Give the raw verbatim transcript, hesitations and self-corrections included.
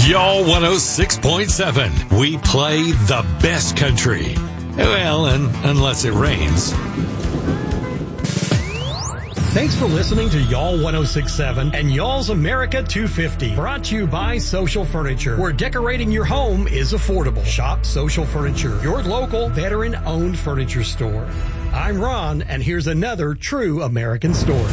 Y'all one oh six point seven. We play the best country. Well, and unless it rains. Thanks for listening to Y'all one oh six point seven and Y'all's America two fifty. Brought to you by Social Furniture, where decorating your home is affordable. Shop Social Furniture, your local veteran-owned furniture store. I'm Ron, and here's another true American story.